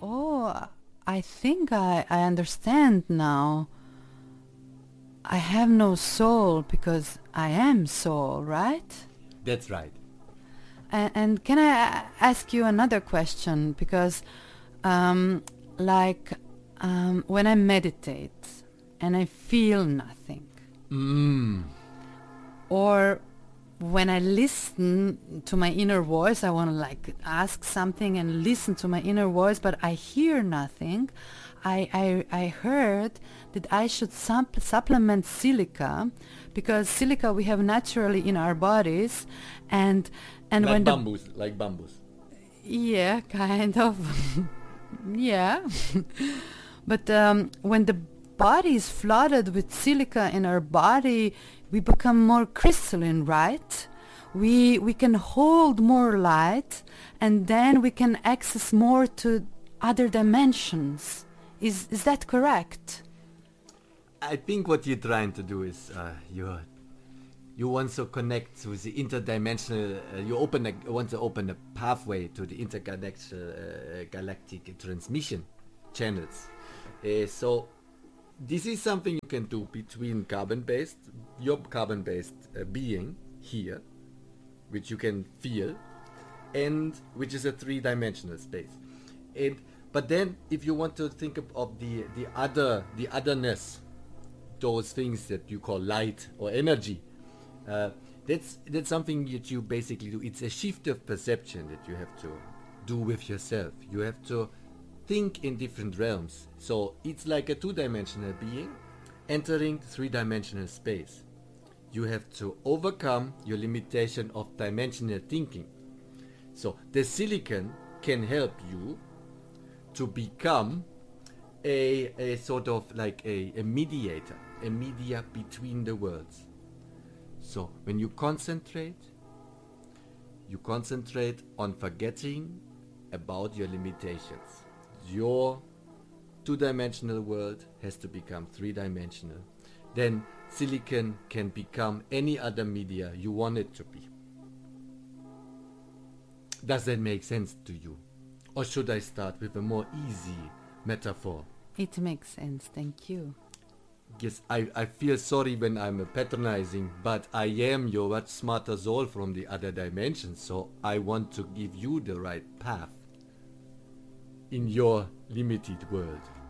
Oh, I think I understand now. I have no soul because I am soul, right? That's right. And can I ask you another question? Because, um, like, when I meditate and I feel nothing, Mm. or when I listen to my inner voice, I want to like ask something and listen to my inner voice, but I hear nothing. I heard that I should supplement silica, because silica we have naturally in our bodies, and Like when the bamboos, like bamboos. yeah, kind of. Yeah. But when the body is flooded with silica in our body, we become more crystalline, right? We can hold more light, and then we can access more to other dimensions. Is that correct? I think what you're trying to do is you want to connect with the interdimensional. Want to open a pathway to the intergalactic galactic transmission channels. So this is something you can do between your carbon-based being here, which you can feel, and which is a three-dimensional space. But then, if you want to think of the otherness, those things that you call light or energy, that's something that you basically do. It's a shift of perception that you have to do with yourself. You have to think in different realms. So it's like a two-dimensional being entering three-dimensional space. You have to overcome your limitation of dimensional thinking. So the silicon can help you to become a sort of like a mediator, a media between the worlds. So when you concentrate on forgetting about your limitations. Your two-dimensional world has to become three-dimensional. Then silicon can become any other media you want it to be. Does that make sense to you? Or should I start with a more easy metaphor? It makes sense, thank you. Yes, I feel sorry when I'm patronizing, but I am your much smarter soul from the other dimension, so I want to give you the right path in your limited world.